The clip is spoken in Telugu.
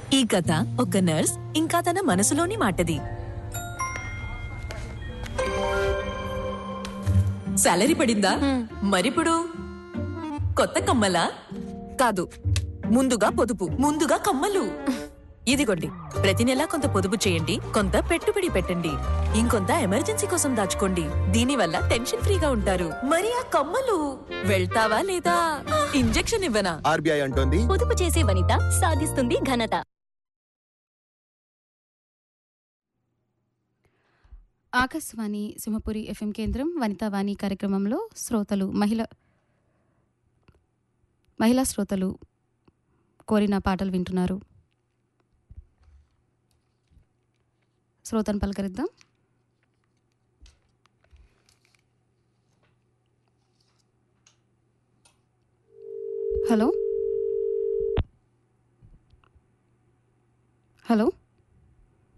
ఈ కథ ఒక నర్స్ ఇంకా తన మనసులోని మాటది. సాలరీ పడిందా? మరిప్పుడు కొత్త కమ్మలా? కాదు, ముందుగా పొదుపు, ముందుగా కమ్మలు. ఇదిగోండి, ప్రతి నెలా కొంత పొదుపు చేయండి, కొంత పెట్టుబడి పెట్టండి, ఇంకొంత ఎమర్జెన్సీ కోసం దాచుకోండి. దీనివల్ల టెన్షన్ ఫ్రీగా ఉంటారు. మరి ఆ కమ్మలు వెళ్తావా లేదా? ఇంజెక్షన్ ఇవ్వనా? ఆర్బీఐ అంటోంది, పొదుపు చేసే వనిత సాధిస్తుంది ఘనత. ఆకాశవాణి సింహపురి ఎఫ్ఎం కేంద్రం వనితావాణి కార్యక్రమంలో శ్రోతలు మహిళా శ్రోతలు కోరిన పాటలు వింటున్నారు. శ్రోతను పలకరిద్దాం. హలో.